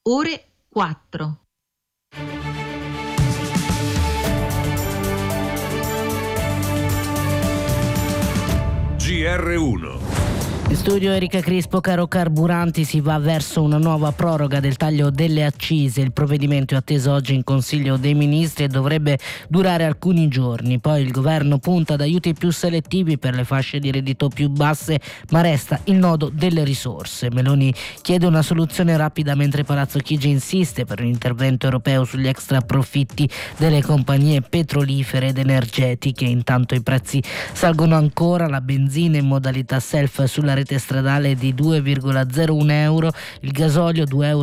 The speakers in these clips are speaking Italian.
ore 4. GR1. In studio Erika Crispo. Caro carburanti, si va verso una nuova proroga del taglio delle accise. Il provvedimento è atteso oggi in Consiglio dei Ministri e dovrebbe durare alcuni giorni. Poi il governo punta ad aiuti più selettivi per le fasce di reddito più basse, ma resta il nodo delle risorse. Meloni chiede una soluzione rapida, mentre Palazzo Chigi insiste per un intervento europeo sugli extra profitti delle compagnie petrolifere ed energetiche. Intanto i prezzi salgono ancora, la benzina in modalità self sulla rete stradale di 2,01 euro, il gasolio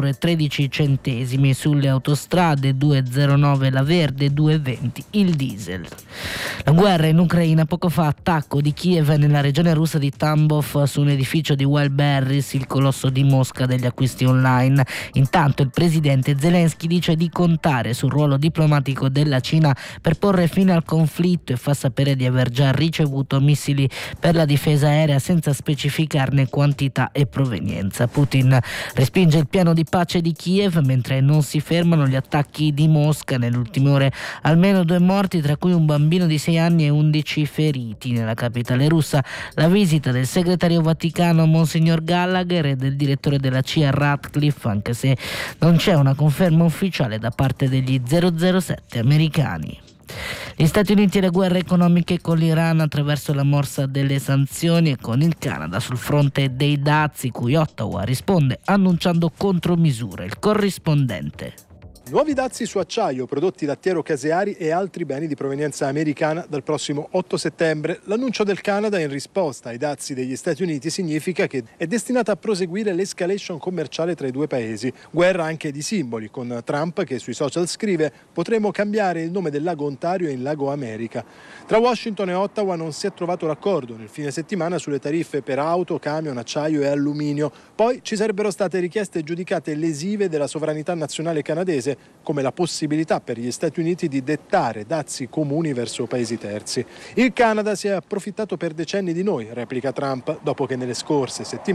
2,13 euro, sulle autostrade 2,09 la verde, 2,20 il diesel. La guerra in Ucraina. Poco fa attacco di Kiev nella regione russa di Tambov su un edificio di Wildberries, il colosso di Mosca degli acquisti online. Intanto il presidente Zelensky dice di contare sul ruolo diplomatico della Cina per porre fine al conflitto e fa sapere di aver già ricevuto missili per la difesa aerea senza specificarne quantità e provenienza. Putin respinge il piano di pace di Kiev, mentre non si fermano gli attacchi di Mosca. Nelle ultime ore almeno 2 morti, tra cui un bambino di 6 anni e 11 feriti. Nella capitale russa la visita del segretario Vaticano Monsignor Gallagher e del direttore della CIA Ratcliffe, anche se non c'è una conferma ufficiale da parte degli 007 americani. Gli Stati Uniti e le guerre economiche con l'Iran attraverso la morsa delle sanzioni, e con il Canada sul fronte dei dazi, cui Ottawa risponde annunciando contromisure. Il corrispondente. Nuovi dazi su acciaio, prodotti lattiero-caseari e altri beni di provenienza americana dal prossimo 8 settembre. L'annuncio del Canada in risposta ai dazi degli Stati Uniti significa che è destinata a proseguire l'escalation commerciale tra i due paesi. Guerra anche di simboli, con Trump che sui social scrive: potremo cambiare il nome del lago Ontario in Lago America. Tra Washington e Ottawa non si è trovato raccordo nel fine settimana sulle tariffe per auto, camion, acciaio e alluminio. Poi ci sarebbero state richieste giudicate lesive della sovranità nazionale canadese, come la possibilità per gli Stati Uniti di dettare dazi comuni verso paesi terzi. Il Canada si è approfittato per decenni di noi, replica Trump, dopo che nelle scorse settimane